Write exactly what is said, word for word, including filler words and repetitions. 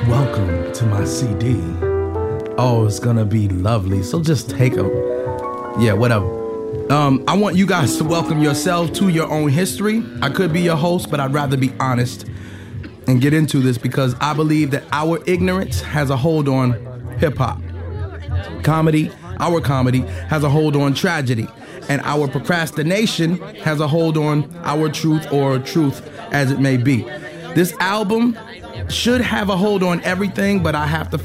welcome to my C D. Oh, it's gonna be lovely. So just take a, yeah, whatever. Um, I want you guys to welcome yourself to your own history. I could be your host, but I'd rather be honest and get into this because I believe that our ignorance has a hold on hip-hop. Comedy, our comedy, has a hold on tragedy. And our procrastination has a hold on our truth or truth as it may be. This album should have a hold on everything, but I have to